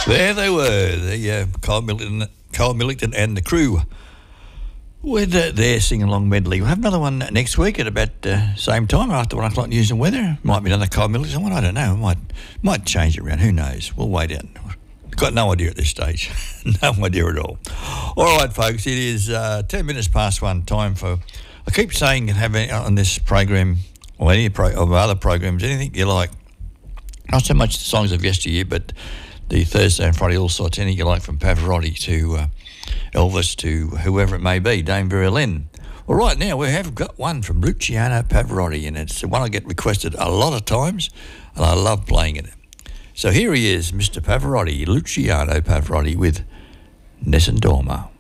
There they were, the Carl Millington and the crew with their sing-along medley. We'll have another one next week at about same time after 1 o'clock news and weather. Might be another Carl Millington one, I don't know. Might change it around, who knows. We'll wait out. Got no idea at this stage. No idea at all. All right, folks, it is 10 minutes past one, time for... I keep saying having on this program or any of other programs, anything you like. Not so much the songs of yesteryear, but the Thursday and Friday all sorts, anything you like, from Pavarotti to Elvis to whoever it may be, Dame Vera Lynn. Well, right now we have got one from Luciano Pavarotti, and it's one I get requested a lot of times, and I love playing it. So here he is, Mr. Pavarotti, Luciano Pavarotti with Nessun Dorma.